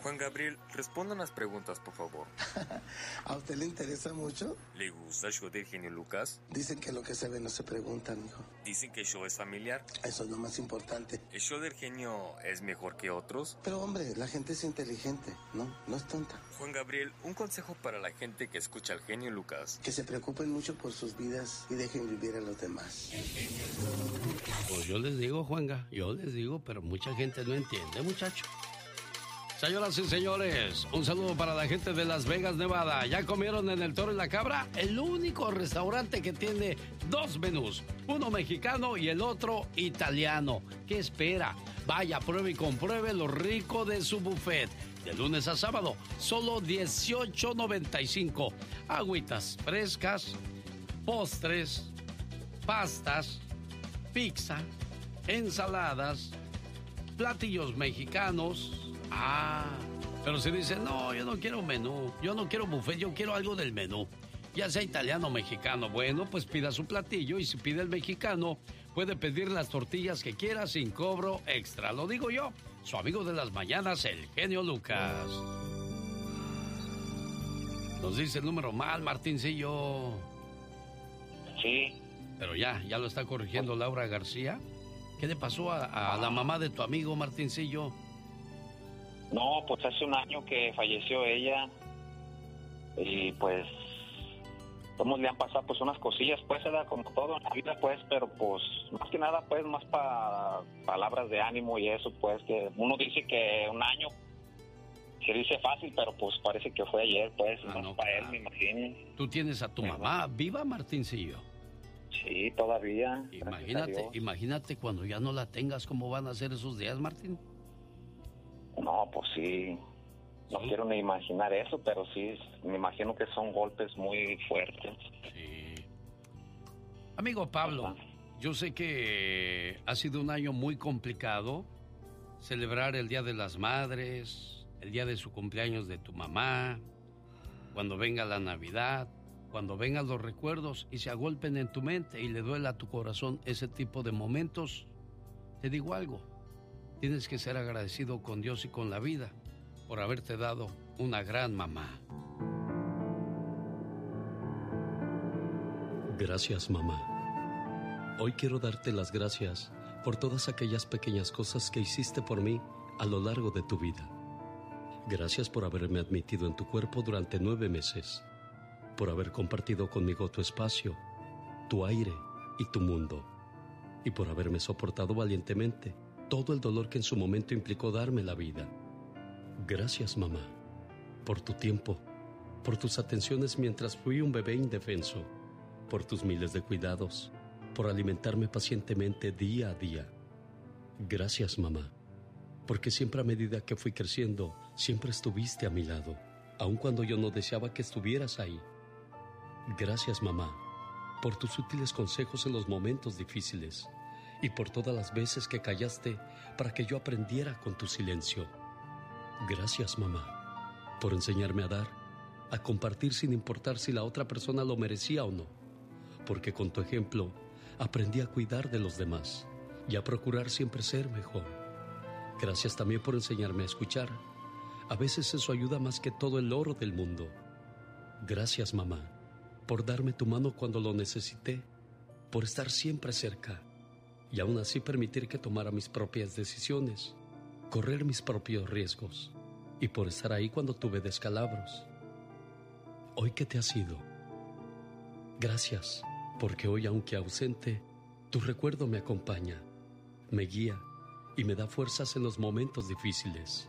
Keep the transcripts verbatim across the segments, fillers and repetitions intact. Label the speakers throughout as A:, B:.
A: Juan Gabriel, responda unas preguntas, por favor.
B: ¿A usted le interesa mucho?
A: ¿Le gusta el show del genio Lucas?
B: Dicen que lo que se ve no se pregunta, mijo.
A: Dicen que el show es familiar.
B: Eso es lo más importante.
A: ¿El show del genio es mejor que otros?
B: Pero hombre, la gente es inteligente, ¿no? No es tonta.
A: Juan Gabriel, un consejo para la gente que escucha al genio Lucas.
B: Que se preocupen mucho por sus vidas y dejen vivir a los demás.
C: Pues yo les digo, Juanga, yo les digo, pero mucha gente no entiende, muchacho. Señoras y señores, un saludo para la gente de Las Vegas, Nevada. ¿Ya comieron en el Toro y la Cabra? El único restaurante que tiene dos menús, uno mexicano y el otro italiano. ¿Qué espera? Vaya, pruebe y compruebe lo rico de su buffet. De lunes a sábado, solo dieciocho noventa y cinco. Agüitas frescas, postres, pastas, pizza, ensaladas, platillos mexicanos. Ah, pero si dicen, no, yo no quiero menú, yo no quiero buffet, yo quiero algo del menú, ya sea italiano o mexicano. Bueno, pues pida su platillo, y si pide el mexicano, puede pedir las tortillas que quiera sin cobro extra. Lo digo yo, su amigo de las mañanas, el genio Lucas. Nos dice el número mal, Martincillo.
D: Sí.
C: Pero ya, ya lo está corrigiendo Laura García. ¿Qué le pasó a, a la mamá de tu amigo, Martincillo?
D: No, pues hace un año que falleció ella y pues todos le han pasado pues unas cosillas, pues era como todo en la vida, pues, pero pues más que nada pues más para palabras de ánimo y eso, pues que uno dice que un año se dice fácil, pero pues parece que fue ayer, pues,
C: ah,
D: más
C: no,
D: para
C: claro.
D: él, me imagino.
C: Tú tienes a tu sí, mamá viva, Martincillo.
D: Sí, todavía.
C: Imagínate, imagínate cuando ya no la tengas, ¿cómo van a ser esos días, Martín?
D: No, pues sí, no ¿Sí? quiero ni imaginar eso, pero sí, me imagino que son golpes muy fuertes.
C: Sí. Amigo Pablo, yo sé que ha sido un año muy complicado celebrar el Día de las Madres, el día de su cumpleaños de tu mamá, cuando venga la Navidad, cuando vengan los recuerdos y se agolpen en tu mente y le duela a tu corazón ese tipo de momentos. Te digo algo. Tienes que ser agradecido con Dios y con la vida por haberte dado una gran mamá.
E: Gracias, mamá. Hoy quiero darte las gracias por todas aquellas pequeñas cosas que hiciste por mí a lo largo de tu vida. Gracias por haberme admitido en tu cuerpo durante nueve meses, por haber compartido conmigo tu espacio, tu aire y tu mundo, y por haberme soportado valientemente todo el dolor que en su momento implicó darme la vida. Gracias, mamá, por tu tiempo, por tus atenciones mientras fui un bebé indefenso, por tus miles de cuidados, por alimentarme pacientemente día a día. Gracias, mamá, porque siempre a medida que fui creciendo, siempre estuviste a mi lado, aun cuando yo no deseaba que estuvieras ahí. Gracias, mamá, por tus útiles consejos en los momentos difíciles, y por todas las veces que callaste para que yo aprendiera con tu silencio. Gracias, mamá, por enseñarme a dar, a compartir sin importar si la otra persona lo merecía o no, porque con tu ejemplo aprendí a cuidar de los demás y a procurar siempre ser mejor. Gracias también por enseñarme a escuchar. A veces eso ayuda más que todo el oro del mundo. Gracias, mamá, por darme tu mano cuando lo necesité, por estar siempre cerca y aún así permitir que tomara mis propias decisiones, correr mis propios riesgos y por estar ahí cuando tuve descalabros. Hoy que te has ido, gracias, porque hoy, aunque ausente, tu recuerdo me acompaña, me guía y me da fuerzas en los momentos difíciles.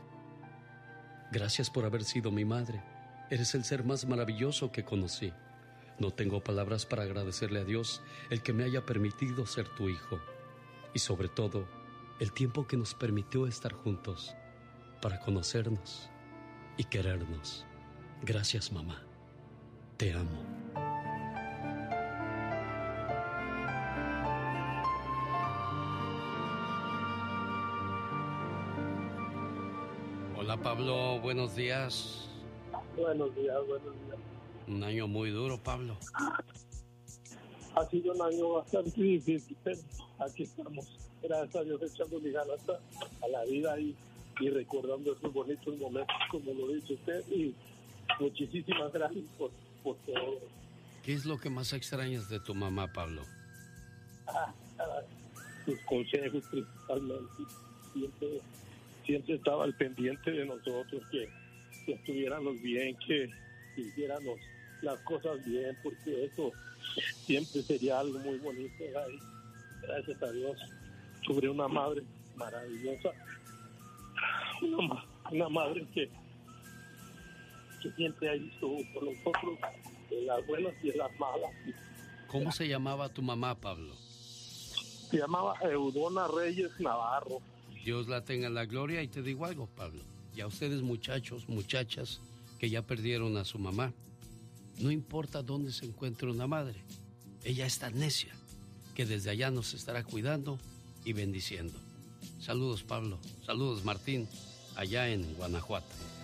E: Gracias por haber sido mi madre. Eres el ser más maravilloso que conocí. No tengo palabras para agradecerle a Dios el que me haya permitido ser tu hijo. Y sobre todo, el tiempo que nos permitió estar juntos para conocernos y querernos. Gracias, mamá. Te amo.
C: Hola, Pablo, buenos días.
F: Buenos días, buenos días.
C: Un año muy duro, Pablo.
F: Ha sido un año bastante difícil, pero aquí estamos. Gracias a Dios echando mi ganas a, a la vida y y recordando esos bonitos momentos, como lo dice usted, y muchísimas gracias por, por todo.
C: ¿Qué es lo que más extrañas de tu mamá, Pablo?
F: Ah, ah, sus consejos principalmente. Siempre, siempre estaba al pendiente de nosotros, que, que estuviéramos bien, que, que hiciéramos las cosas bien, porque eso siempre sería algo muy bonito. Ay, gracias a Dios, tuve una madre maravillosa, una, una madre que, que siempre ahí estuvo por nosotros, en las buenas y en las malas.
C: ¿Cómo se llamaba tu mamá, Pablo?
F: Se llamaba Eudona Reyes Navarro.
C: Dios la tenga en la gloria. Y te digo algo, Pablo, y a ustedes muchachos, muchachas que ya perdieron a su mamá, no importa dónde se encuentre una madre, ella es tan necia que desde allá nos estará cuidando y bendiciendo. Saludos, Pablo. Saludos, Martín, allá en Guanajuato.